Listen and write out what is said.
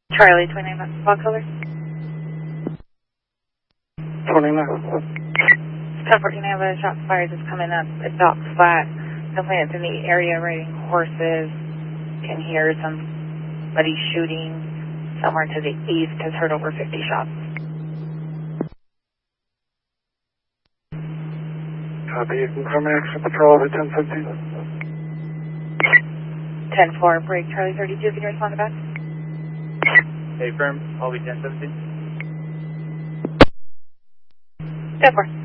Charlie, 29 spot color. 29. 1014, I have a shot fired that's coming up at Dock Flat. Definitely it's in the area riding horses. Can hear somebody shooting somewhere to the east. Has heard over 50 shots. Copy, you confirm action patrol over 1015. 10-4, break Charlie 32, can you respond to that? Hey, firm, I'll be 1017. 10-4.